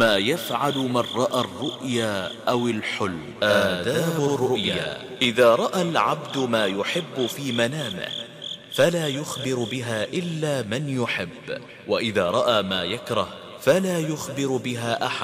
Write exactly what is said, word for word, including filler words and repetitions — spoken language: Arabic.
ما يفعل من رأى الرؤيا أو الحلم. آداب الرؤيا: إذا رأى العبد ما يحب في منامه فلا يخبر بها إلا من يحب، وإذا رأى ما يكره فلا يخبر بها أحد.